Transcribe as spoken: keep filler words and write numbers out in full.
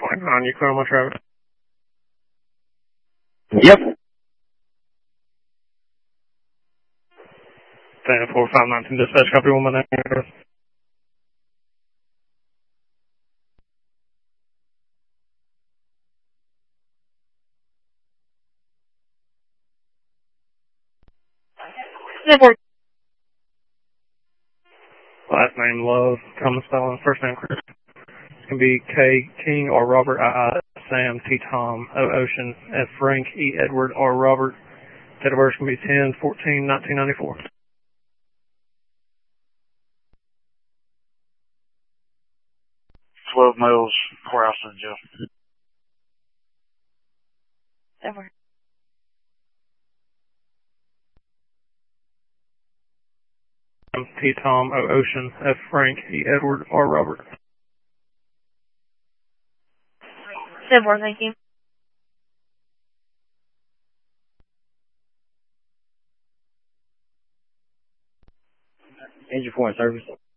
Hang on, you clear on my traffic? Yep. ten four five nineteen dispatch, copy one minute. Never. Last name Love, common spelling, first name Chris. It can be K King or Robert, I, I Sam, T Tom, O Ocean, F Frank, E Edward, R Robert. Date of birth can be ten fourteen nineteen ninety-four. twelve males, courthouse and jail. Never. T Tom, O Ocean, F Frank, E Edward, R Robert. Never, thank you. Engine four in service.